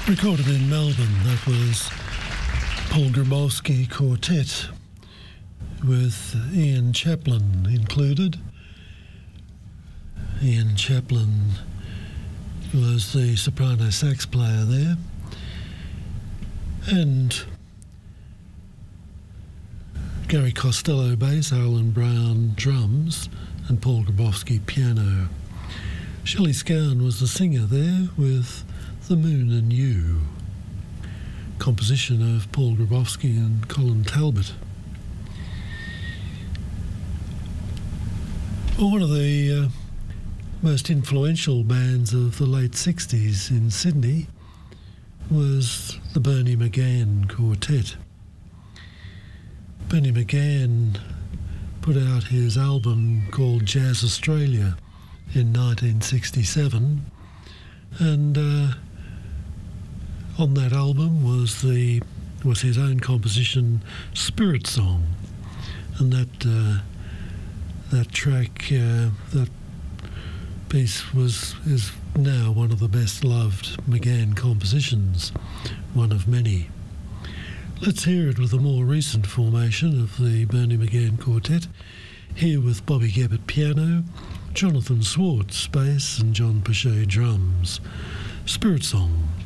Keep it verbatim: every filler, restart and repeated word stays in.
Recorded in Melbourne, that was Paul Grabowski Quartet with Ian Chaplin included. Ian Chaplin was the soprano sax player there, and Gary Costello bass, Alan Brown drums, and Paul Grabowski piano. Shelley Scown was the singer there with The Moon and You, composition of Paul Grabowski and Colin Talbot. Well, one of the uh, most influential bands of the late sixties in Sydney was the Bernie McGann Quartet. Bernie McGann put out his album called Jazz Australia in nineteen sixty-seven, and uh, on that album was the was his own composition Spirit Song, and that uh, that track, uh, that piece was is now one of the best loved McGann compositions, one of many. Let's hear it with a more recent formation of the Bernie McGann Quartet, here with Bobby Gebbert piano, Jonathan Swartz bass and John Pache drums. Spirit Song.